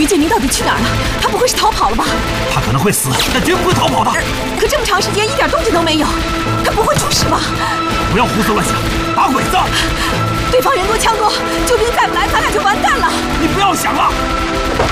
建林到底去哪儿了？他不会是逃跑了吧？ 他可能会死，但绝不会逃跑的。 可这么长时间一点动静都没有，他不会出事吧？ 不要胡思乱想，打鬼子！ 对方人多枪多，救兵再不来，咱俩就完蛋了。 你不要想了。